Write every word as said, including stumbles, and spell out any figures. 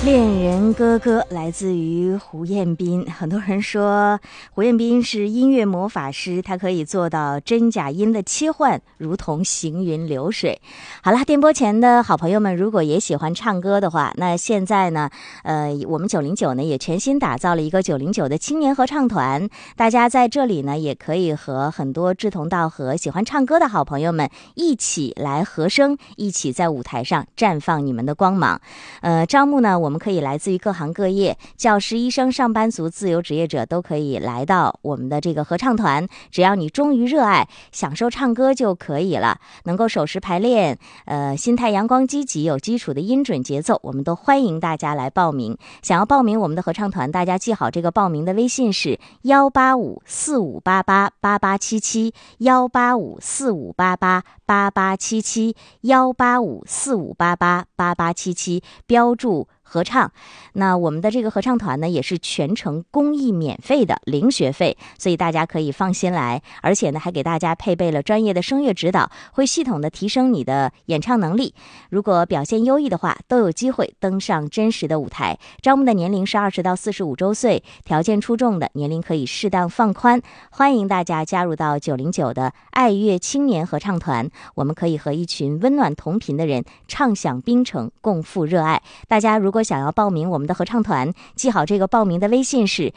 恋人哥哥来自于胡彦斌，很多人说胡彦斌是音乐魔法师，他可以做到真假音的切换如同行云流水。好了，电波前的好朋友们，如果也喜欢唱歌的话，那现在呢呃，我们九零九呢也全新打造了一个九零九的青年合唱团，大家在这里呢也可以和很多志同道合喜欢唱歌的好朋友们一起来和声，一起在舞台上绽放你们的光芒。呃，招募呢我们可以来自于各行各业，教师、医生、上班族、自由职业者都可以来到我们的这个合唱团，只要你忠于热爱，享受唱歌就可以了，能够守时排练，呃，心态阳光积极，有基础的音准节奏，我们都欢迎大家来报名。想要报名我们的合唱团，大家记好这个报名的微信是幺八五四五八八八八七七，幺八五四五八八八八七七，幺八五四五八八八八七七，标注合唱。那我们的这个合唱团呢也是全程公益免费的，零学费，所以大家可以放心来，而且呢还给大家配备了专业的声乐指导，会系统的提升你的演唱能力，如果表现优异的话都有机会登上真实的舞台。招募的年龄是二十到四十五周岁，条件出众的年龄可以适当放宽，欢迎大家加入到九零九的爱乐青年合唱团，我们可以和一群温暖同频的人畅享槟城，共赴热爱。大家如果想要报名我们的合唱团，记好这个报名的微信是